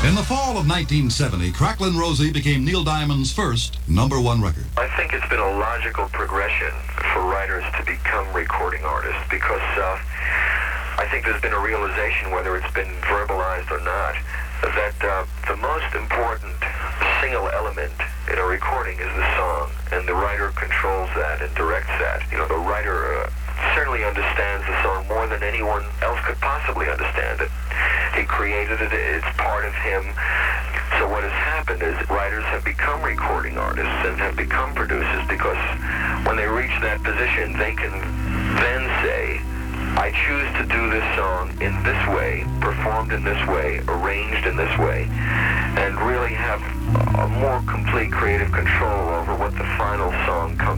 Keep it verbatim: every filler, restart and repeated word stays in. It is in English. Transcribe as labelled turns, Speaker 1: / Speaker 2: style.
Speaker 1: In the fall of nineteen seventy, Cracklin' Rosie became Neil Diamond's first number one record.
Speaker 2: I think it's been a logical progression for writers to become recording artists because uh, I think there's been a realization, whether it's been verbalized or not, that uh, the most important single element in a recording is the song, and the writer controls that and directs that. You know, the writer uh, certainly understands the song more than anyone else could possibly understand it. He created it, it's part of him. So what has happened is writers have become recording artists and have become producers because when they reach that position, they can then say, I choose to do this song in this way, performed in this way, arranged in this way, and really have a more complete creative control over what the final song comes